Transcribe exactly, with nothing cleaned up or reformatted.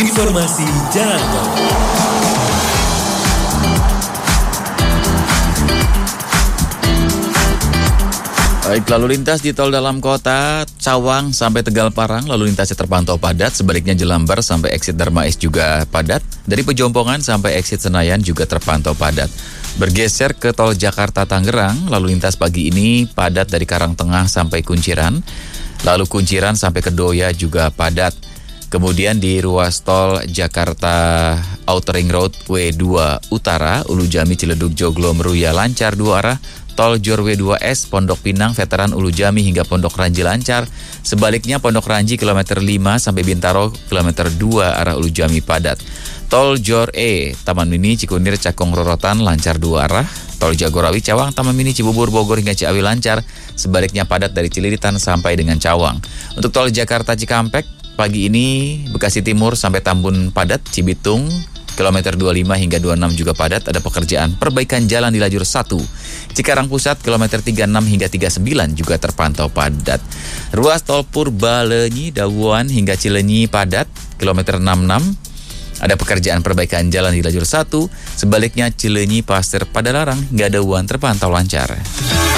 Informasi Jalan Tol. Baik, lalu lintas di tol dalam kota Cawang sampai Tegal Parang, lalu lintasnya terpantau padat. Sebaliknya Jelambar sampai exit Dharma East juga padat. Dari Pejompongan sampai exit Senayan juga terpantau padat. Bergeser ke tol Jakarta Tangerang, lalu lintas pagi ini padat dari Karangtengah sampai Kunciran. Lalu Kunciran sampai Kedoya juga padat. Kemudian di ruas tol Jakarta Outer Ring Road W dua Utara, Ulu Jami Ciledug Joglo Meruya lancar dua arah. Tol Jor W dua S, Pondok Pinang, Veteran Ulu Jami hingga Pondok Ranji lancar. Sebaliknya Pondok Ranji kilometer lima sampai Bintaro kilometer dua arah Ulu Jami padat. Tol Jor E, Taman Mini, Cikunir, Cakung, Rorotan lancar dua arah. Tol Jagorawi, Cawang, Taman Mini, Cibubur, Bogor hingga Ciawi lancar. Sebaliknya padat dari Cililitan sampai dengan Cawang. Untuk tol Jakarta Cikampek, pagi ini Bekasi Timur sampai Tambun padat, Cibitung kilometer dua puluh lima hingga dua puluh enam juga padat, ada pekerjaan perbaikan jalan di lajur satu. Cikarang Pusat kilometer tiga puluh enam hingga tiga puluh sembilan juga terpantau padat. Ruas tol Purbalenyi, Dawuan hingga Cilenyi padat, kilometer enam puluh enam. Ada pekerjaan perbaikan jalan di lajur satu. Sebaliknya Cilenyi, Pasir, Padalarang hingga Dawuan terpantau lancar.